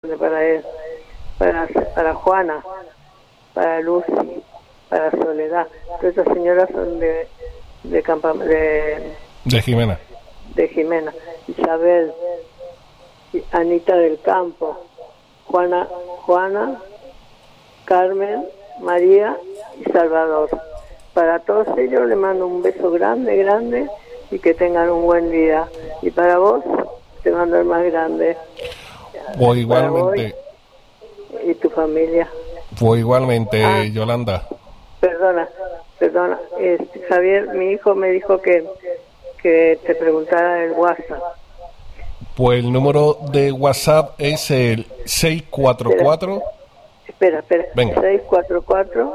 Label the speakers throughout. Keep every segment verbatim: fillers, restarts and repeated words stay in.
Speaker 1: para él, para, para Juana, para Lucy, para Soledad. Todas estas señoras son de de, Campa, de
Speaker 2: de Jimena.
Speaker 1: De Jimena. Isabel, Anita del Campo, Juana, Juana, Carmen, María y Salvador. Para todos ellos les mando un beso grande, grande y que tengan un buen día. Y para vos te mando el más grande.
Speaker 2: Pues igualmente.
Speaker 1: Y tu familia.
Speaker 2: Pues igualmente,
Speaker 1: ah,
Speaker 2: Yolanda.
Speaker 1: Perdona, perdona. Este, Javier, mi hijo me dijo que, que te preguntara el WhatsApp.
Speaker 2: Pues el número de WhatsApp es el seis cuatro cuatro.
Speaker 1: Espera, espera.
Speaker 2: Venga.
Speaker 1: seis cuatro cuatro.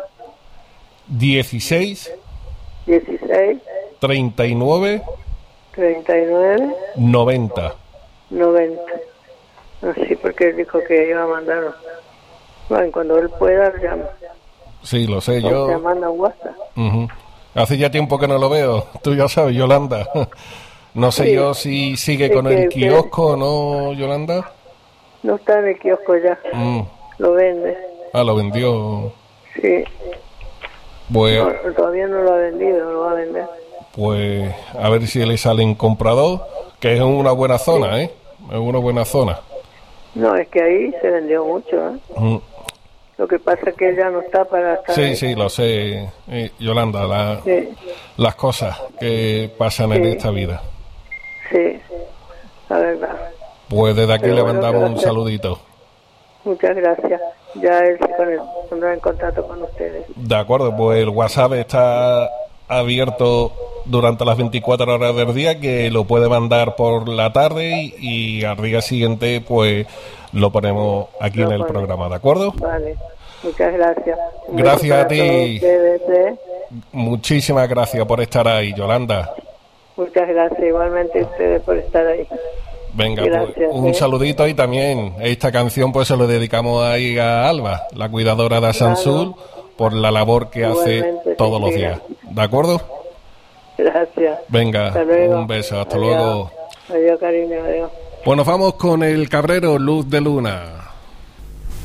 Speaker 2: dieciséis.
Speaker 1: dieciséis.
Speaker 2: treinta y nueve.
Speaker 1: treinta y nueve.
Speaker 2: noventa.
Speaker 1: noventa. No, sí, porque él dijo que iba a mandarlo. Bueno, cuando él pueda, llama.
Speaker 2: Sí, lo sé, yo...
Speaker 1: Te manda un WhatsApp.
Speaker 2: Uh-huh. Hace ya tiempo que no lo veo. Tú ya sabes, Yolanda. No sé sí. yo si sigue con el kiosco o no, Yolanda.
Speaker 1: No está en el kiosco ya. Mm. Lo vende.
Speaker 2: Ah, lo vendió.
Speaker 1: Sí.
Speaker 2: Pues...
Speaker 1: No, todavía no lo ha vendido, lo va a vender.
Speaker 2: Pues a ver si le salen comprador, que es una buena zona, sí. ¿eh? Es una buena zona.
Speaker 1: No, es que ahí se vendió mucho, ¿eh? Mm. Lo que pasa es que ella no está para estar
Speaker 2: Sí,
Speaker 1: ahí.
Speaker 2: sí, lo sé, eh, Yolanda, la,
Speaker 1: sí.
Speaker 2: las cosas que pasan sí. en esta vida.
Speaker 1: Sí, la verdad.
Speaker 2: Pues desde aquí
Speaker 1: Pero
Speaker 2: le
Speaker 1: bueno,
Speaker 2: mandamos
Speaker 1: gracias.
Speaker 2: un saludito.
Speaker 1: Muchas gracias. Ya él se pondrá en contacto con ustedes.
Speaker 2: De acuerdo, pues el WhatsApp está abierto durante las veinticuatro horas del día, que lo puede mandar por la tarde y, y al día siguiente pues lo ponemos aquí lo en el pone. programa, ¿de acuerdo?
Speaker 1: Vale, muchas gracias. Un
Speaker 2: gracias a ti.
Speaker 1: Ustedes, ¿eh?
Speaker 2: Muchísimas gracias por estar ahí, Yolanda.
Speaker 1: Muchas gracias, igualmente ustedes por estar ahí.
Speaker 2: Venga,
Speaker 1: gracias,
Speaker 2: pues, un
Speaker 1: ¿eh?
Speaker 2: saludito y también esta canción pues se lo dedicamos ahí a Alba, la cuidadora de Asansul, claro. por la labor que igualmente hace todos los días. ¿De acuerdo?
Speaker 1: Gracias.
Speaker 2: Venga, un beso, hasta
Speaker 1: adiós.
Speaker 2: luego.
Speaker 1: Adiós, cariño, adiós.
Speaker 2: Pues nos vamos con el Cabrero, Luz de Luna.